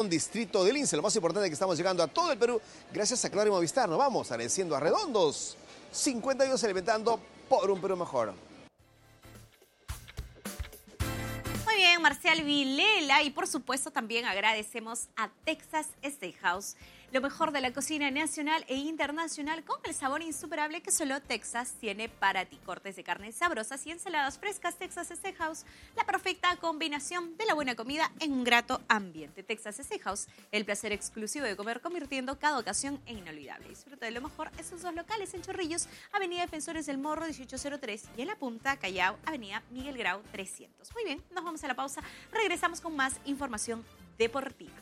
distrito del INSE. Lo más importante es que estamos llegando a todo el Perú gracias a Claro y Movistar. Nos vamos agradeciendo a Redondos. 50 años alimentando por un Perú mejor. Muy bien, Marcial Vilela, y por supuesto también agradecemos a Texas Steakhouse. Lo mejor de la cocina nacional e internacional con el sabor insuperable que solo Texas tiene para ti. Cortes de carne sabrosas y ensaladas frescas. Texas Steakhouse, la perfecta combinación de la buena comida en un grato ambiente. Texas Steakhouse, el placer exclusivo de comer, convirtiendo cada ocasión en inolvidable. Disfruta de lo mejor en sus dos locales en Chorrillos, Avenida Defensores del Morro 1803, y en La Punta, Callao, Avenida Miguel Grau 300. Muy bien, nos vamos a la pausa. Regresamos con más información deportiva.